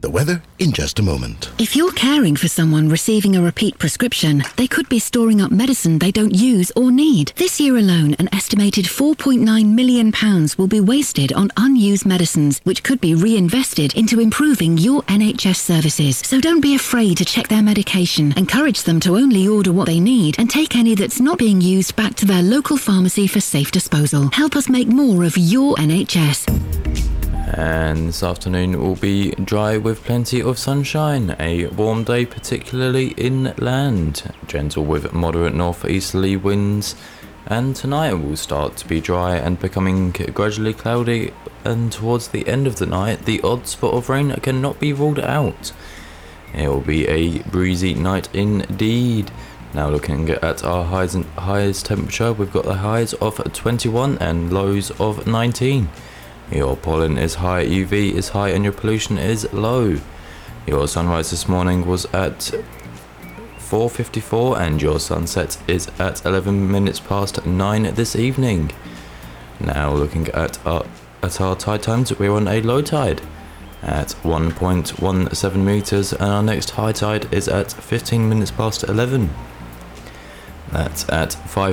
the weather in just a moment. If you're caring for someone receiving a repeat prescription, they could be storing up medicine they don't use or need. This year alone, an estimated £4.9 million will be wasted on unused medicines, which could be reinvested into improving your NHS services. So don't be afraid to check their medication. Encourage them to only order what they need and take any that's not being used back to their local pharmacy for safe disposal. Help us make more of your NHS. And this afternoon will be dry with plenty of sunshine. A warm day, particularly inland. Gentle with moderate northeasterly winds. And tonight will start to be dry and becoming gradually cloudy. And towards the end of the night, the odd spot of rain cannot be ruled out. It will be a breezy night indeed. Now looking at our highest temperature, we've got the highs of 21 and lows of 19. Your pollen is high, UV is high, and your pollution is low. Your sunrise this morning was at 4:54 and your sunset is at 11 minutes past 9 this evening. Now looking at our tide times, we're on a low tide at 1.17 metres and our next high tide is at 15 minutes past 11. That's at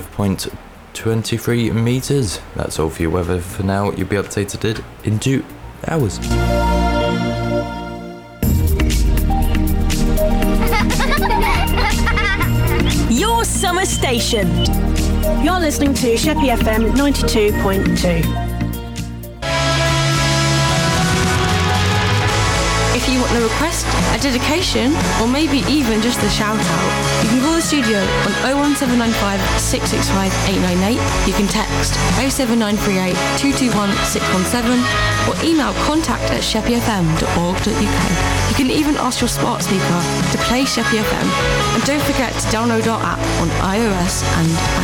5.23 metres. That's all for your weather for now. You'll be updated in 2 hours. Your summer station. You're listening to Sheppey FM 92.2. If you want a request, a dedication, or maybe even just a shout out, you can call the studio on 01795 665 898. You can text 07938 221 617 or email contact@sheppeyfm.org.uk. You can even ask your smart speaker to play Sheppey FM. And don't forget to download our app on iOS and